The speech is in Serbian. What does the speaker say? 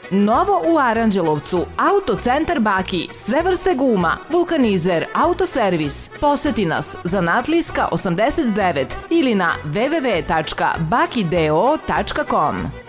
Novo u Aranđelovcu, Autocentar Baki, sve vrste guma, vulkanizer, autoservis. Poseti nas, Zanatlijska 89 ili na www.bakideo.com.